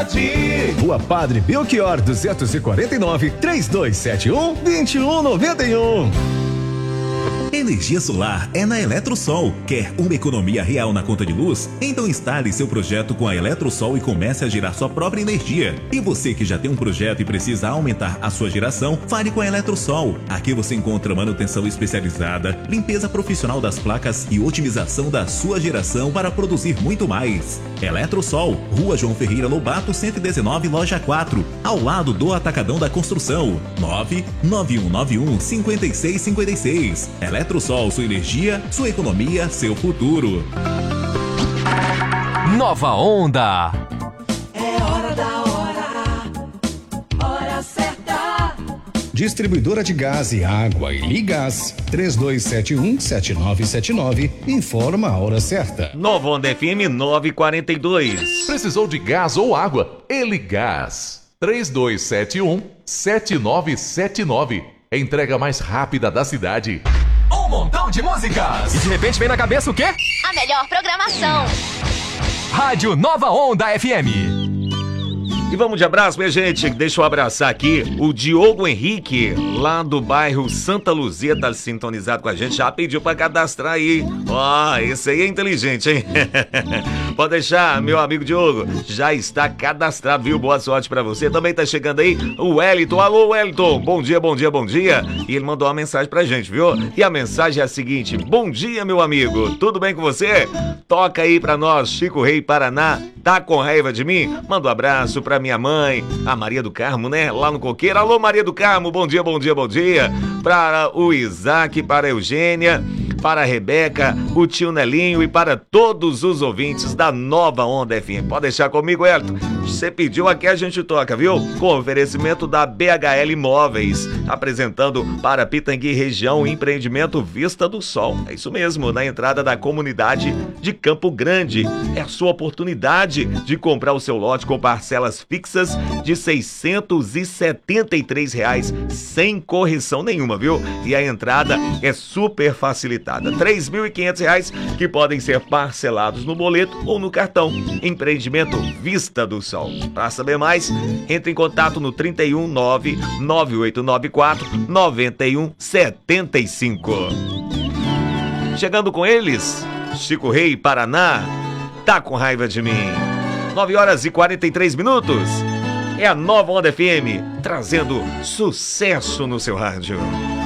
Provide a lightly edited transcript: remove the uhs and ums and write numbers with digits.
ti. Rua Padre Belchior 249, 3271-2191. Energia solar é na Eletrosol. Quer uma economia real na conta de luz? Então instale seu projeto com a Eletrosol e comece a gerar sua própria energia. E você que já tem um projeto e precisa aumentar a sua geração, fale com a Eletrosol. Aqui você encontra manutenção especializada, limpeza profissional das placas e otimização da sua geração para produzir muito mais. Eletrosol, Rua João Ferreira Lobato, 119, Loja 4, ao lado do Atacadão da Construção. 99191-5656. Eletrosol, sua energia, sua economia, seu futuro. Nova Onda. É hora da hora certa. Distribuidora de gás e água e Ligás, 3271-7979, informa a hora certa. Nova Onda FM 942. Precisou de gás ou água? Eligás, 3271-7979. Entrega mais rápida da cidade. Um montão de músicas. E de repente vem na cabeça o quê? A melhor programação. Rádio Nova Onda FM. E vamos de abraço, minha gente. Deixa eu abraçar aqui o Diogo Henrique, lá do bairro Santa Luzia, tá sintonizado com a gente. Já pediu pra cadastrar aí. Ó, esse aí é inteligente, hein? Pode deixar, meu amigo Diogo. Já está cadastrado, viu? Boa sorte pra você. Também tá chegando aí o Wellington. Alô, Wellington. Bom dia, bom dia, bom dia. E ele mandou uma mensagem pra gente, viu? E a mensagem é a seguinte: bom dia, meu amigo. Tudo bem com você? Toca aí pra nós, Chico Rei Paraná. Tá com raiva de mim? Manda um abraço pra minha mãe, a Maria do Carmo, né? Lá no Coqueiro. Alô, Maria do Carmo, bom dia, bom dia, bom dia. Para o Isaac, para a Eugênia, para a Rebeca, o tio Nelinho e para todos os ouvintes da Nova Onda FM. Pode deixar comigo, Elton. Você pediu aqui, a gente toca, viu? Com oferecimento da BHL Imóveis, apresentando para Pitangui região o empreendimento Vista do Sol. É isso mesmo, na entrada da comunidade de Campo Grande. É a sua oportunidade de comprar o seu lote com parcelas fixas de R$ 673, sem correção nenhuma, viu? E a entrada é super facilitada. R$ 3.500 que podem ser parcelados no boleto ou no cartão. Empreendimento Vista do Sol. Para saber mais, entre em contato no 31998949175. Chegando com eles, Chico Rei Paraná, tá com raiva de mim. 9h43. É a Nova Onda FM, trazendo sucesso no seu rádio.